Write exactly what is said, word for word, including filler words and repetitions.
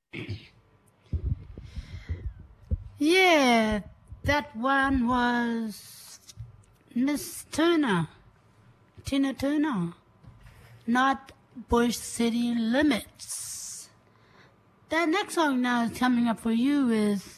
Yeah, that one was Miss Turner, Tina Turner, not Bush City Limits. The next song now is coming up for you is